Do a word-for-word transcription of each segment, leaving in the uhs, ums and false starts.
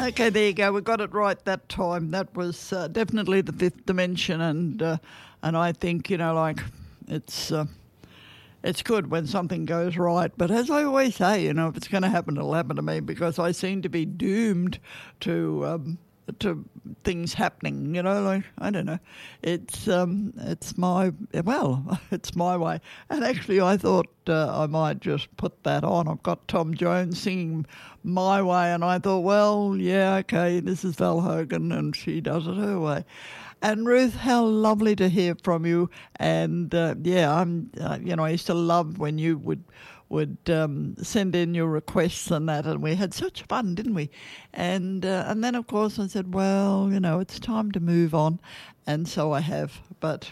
Okay, there you go. We got it right that time. That was uh, definitely the fifth dimension, and uh, and I think, you know, like it's uh, it's good when something goes right. But as I always say, you know, if it's going to happen, it'll happen to me, because I seem to be doomed to um, to things happening. You know, like I don't know. It's um, it's my well, it's my way. And actually, I thought uh, I might just put that on. I've got Tom Jones singing My Way, and I thought, well, yeah, okay, this is Val Hogan, and she does it her way. And Ruth, how lovely to hear from you. And uh, yeah, I'm, uh, you know, I used to love when you would would um, send in your requests and that, and we had such fun, didn't we? And uh, and then of course I said, well, you know, it's time to move on, and so I have. But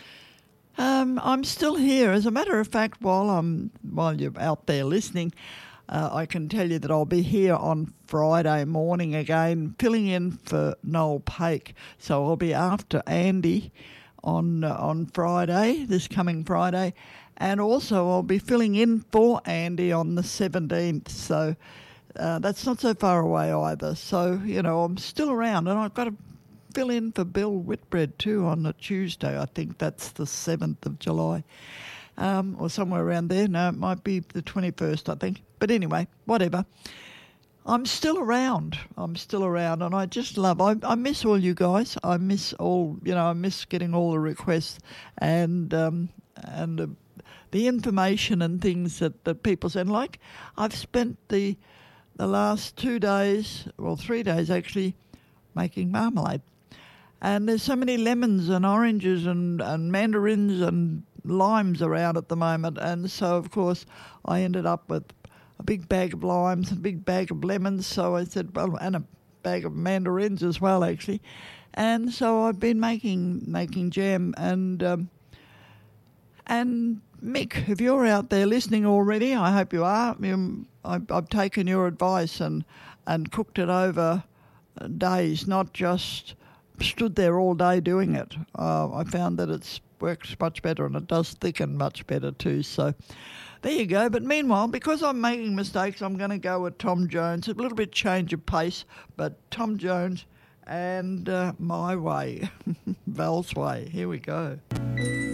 um, I'm still here. As a matter of fact, while I'm while you're out there listening, Uh, I can tell you that I'll be here on Friday morning again, filling in for Noel Pake. So I'll be after Andy on uh, on Friday, this coming Friday, and also I'll be filling in for Andy on the seventeenth. So uh, that's not so far away either. So, you know, I'm still around, and I've got to fill in for Bill Whitbread too on a Tuesday. I think that's the seventh of July. Um, or somewhere around there. No, it might be the twenty-first, I think. But anyway, whatever. I'm still around. I'm still around, and I just love, I, I miss all you guys. I miss all, you know, I miss getting all the requests and um, and uh, the information and things that, that people send. Like, I've spent the the last two days, well, three days actually, making marmalade. And there's so many lemons and oranges and, and mandarins and limes around at the moment. And so, of course, I ended up with a big bag of limes, a big bag of lemons. So I said, well, and a bag of mandarins as well, actually. And so I've been making making jam. And, um, and Mick, if you're out there listening already, I hope you are. You, I've, I've taken your advice and, and cooked it over days, not just stood there all day doing it. Uh, I found that it works much better, and it does thicken much better too. So there you go. But meanwhile, because I'm making mistakes, I'm going to go with Tom Jones. A little bit change of pace, but Tom Jones and uh, My Way, Val's Way. Here we go.